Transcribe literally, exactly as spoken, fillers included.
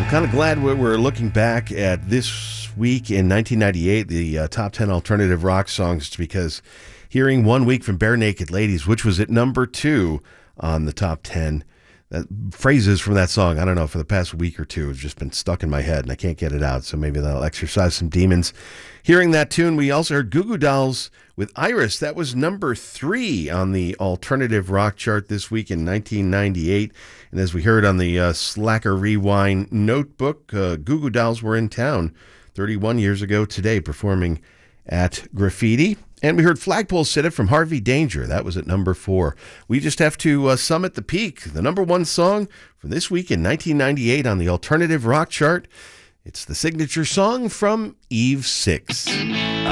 Kind of glad we're, we're looking back at this week in nineteen ninety-eight, the uh, top ten alternative rock songs, because hearing One Week from Bare Naked Ladies, which was at number two on the top ten, that phrases from that song, I don't know, for the past week or two, have just been stuck in my head and I can't get it out, so maybe that'll exercise some demons. Hearing that tune, we also heard Goo Goo Dolls with Iris. That was number three on the alternative rock chart this week in nineteen ninety-eight. And as we heard on the uh, Slacker Rewind notebook, uh, Goo Goo Dolls were in town thirty-one years ago today, performing at Graffiti. And we heard Flagpole Sitta from Harvey Danger. That was at number four. We just have to uh, summit the peak. The number one song from this week in nineteen ninety-eight on the alternative rock chart. It's the signature song from Eve Six.